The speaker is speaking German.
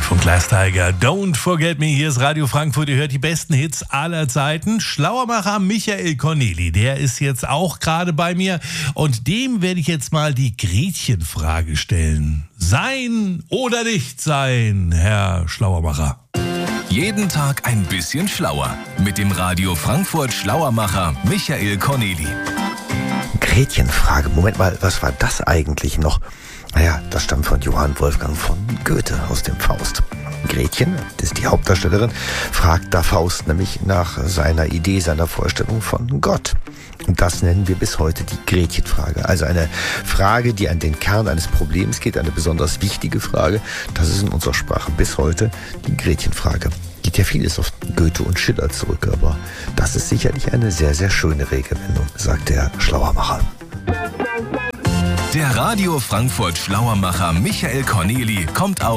von Glass Tiger. Don't Forget Me. Hier ist Radio Frankfurt. Ihr hört die besten Hits aller Zeiten. Schlauermacher Michael Corneli, der ist jetzt auch gerade bei mir. Und dem werde ich jetzt mal die Gretchenfrage stellen. Sein oder nicht sein, Herr Schlauermacher? Jeden Tag ein bisschen schlauer. Mit dem Radio Frankfurt Schlauermacher Michael Corneli. Gretchenfrage. Moment mal, was war das eigentlich noch? Naja, das stammt von Johann Wolfgang von Goethe aus dem Faust. Gretchen, das ist die Hauptdarstellerin, fragt da Faust nämlich nach seiner Idee, seiner Vorstellung von Gott. Und das nennen wir bis heute die Gretchenfrage. Also eine Frage, die an den Kern eines Problems geht, eine besonders wichtige Frage. Das ist in unserer Sprache bis heute die Gretchenfrage. Geht ja vieles auf Goethe und Schiller zurück, aber das ist sicherlich eine sehr, sehr schöne Redewendung, sagt der Schlauermacher. Der Radio Frankfurt Schlauermacher Michael Corneli kommt auf